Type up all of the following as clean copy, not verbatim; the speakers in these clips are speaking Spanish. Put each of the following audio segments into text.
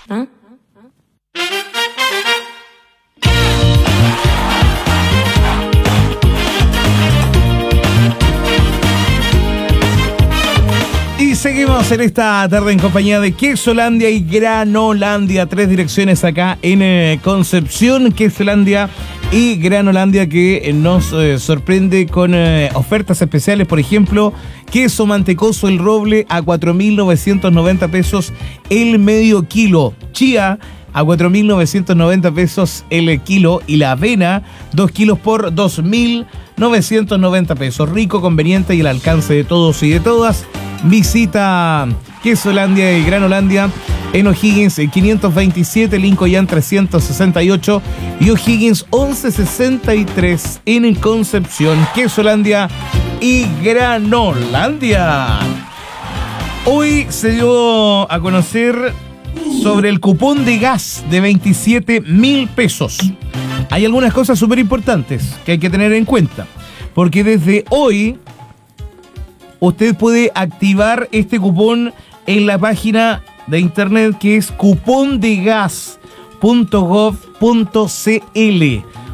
Y seguimos en esta tarde en compañía de Quesolandia y Granolandia, 3 direcciones acá en Concepción. Quesolandia y Granolandia que nos sorprende con ofertas especiales. Por ejemplo, queso mantecoso El Roble a 4.990 pesos el medio kilo. Chía a 4.990 pesos el kilo. Y la avena, 2 kilos por 2.990 pesos. Rico, conveniente y al alcance de todos y de todas. Visita Quesolandia y Granolandia en O'Higgins 527, Lincoln 368 y O'Higgins 1163 en Concepción. Quesolandia y Granolandia. Hoy se dio a conocer sobre el cupón de gas de 27.000 pesos. Hay algunas cosas súper importantes que hay que tener en cuenta, porque desde hoy usted puede activar este cupón en la página de internet que es cupondegas.gov.cl.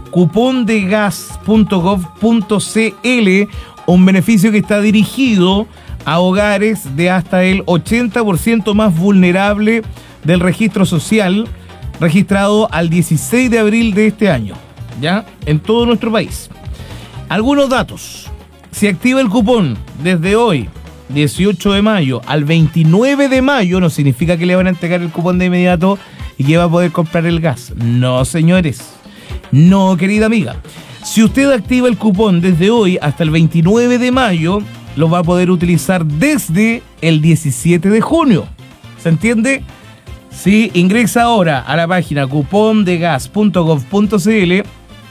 Cupondegas.gov.cl, un beneficio que está dirigido a hogares de hasta el 80% más vulnerable del registro social, registrado al 16 de abril de este año, ¿ya? En todo nuestro país. Algunos datos. Si activa el cupón desde hoy, 18 de mayo, al 29 de mayo, no significa que le van a entregar el cupón de inmediato y que va a poder comprar el gas. No, señores. No, querida amiga. Si usted activa el cupón desde hoy hasta el 29 de mayo, lo va a poder utilizar desde el 17 de junio. ¿Se entiende? Si ingresa ahora a la página cupondegas.gov.cl,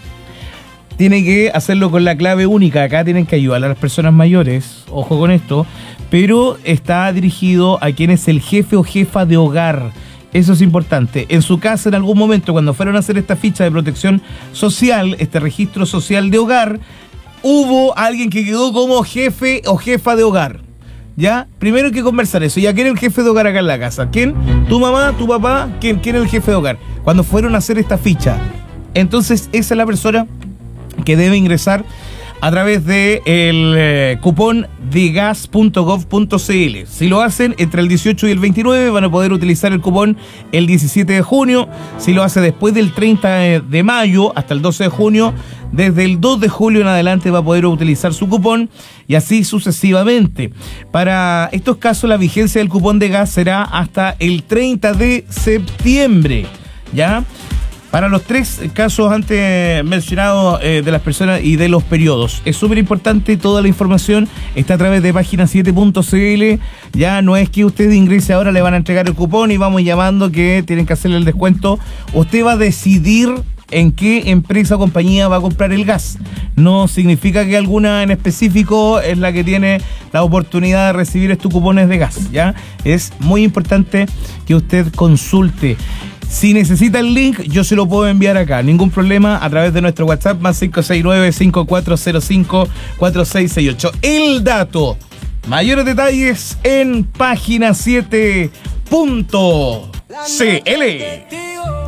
tiene que hacerlo con la clave única. Acá tienen que ayudar a las personas mayores, ojo con esto, pero está dirigido a quien es el jefe o jefa de hogar. Eso es importante. En su casa, en algún momento, cuando fueron a hacer esta ficha de protección social, este registro social de hogar, hubo alguien que quedó como jefe o jefa de hogar. ¿Ya? Primero hay que conversar eso. ¿Ya quién es el jefe de hogar acá en la casa? ¿Quién? ¿Tu mamá? ¿Tu papá? ¿Quién es el jefe de hogar? Cuando fueron a hacer esta ficha. Entonces, esa es la persona que debe ingresar a través de el cupón de gas.gov.cl. Si lo hacen entre el 18 y el 29 van a poder utilizar el cupón el 17 de junio. Si lo hace después del 30 de mayo hasta el 12 de junio, desde el 2 de julio en adelante va a poder utilizar su cupón y así sucesivamente. Para estos casos la vigencia del cupón de gas será hasta el 30 de septiembre, ¿ya? Para los 3 casos antes mencionados de las personas y de los periodos. Es súper importante, toda la información está a través de página 7.cl. Ya no es que usted ingrese ahora, le van a entregar el cupón y vamos llamando que tienen que hacerle el descuento. Usted va a decidir en qué empresa o compañía va a comprar el gas. No significa que alguna en específico es la que tiene la oportunidad de recibir estos cupones de gas, ¿ya? Es muy importante que usted consulte. Si necesita el link, yo se lo puedo enviar acá, ningún problema, a través de nuestro WhatsApp, más 569-5405-4668. El dato, mayores detalles en página 7.cl.